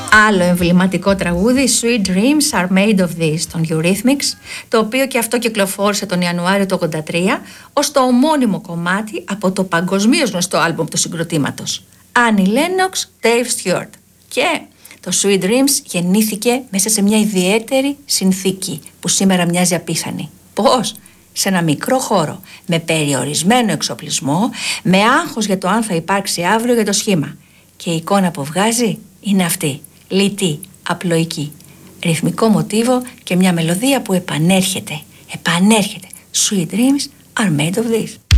Άλλο εμβληματικό τραγούδι, Sweet Dreams Are Made of This, των Eurythmics, το οποίο και αυτό κυκλοφόρησε τον Ιανουάριο του 1983 ως το ομώνυμο κομμάτι από το παγκοσμίως γνωστό άλμπουμ του συγκροτήματος, Annie Lennox, Dave Stewart. Και το Sweet Dreams γεννήθηκε μέσα σε μια ιδιαίτερη συνθήκη που σήμερα μοιάζει απίθανη. Πώς? Σε ένα μικρό χώρο, με περιορισμένο εξοπλισμό, με άγχος για το αν θα υπάρξει αύριο για το σχήμα. Και η εικόνα που βγάζει είναι αυτή, λιτή, απλοϊκή. Ρυθμικό μοτίβο και μια μελωδία που επανέρχεται. Sweet dreams are made of this.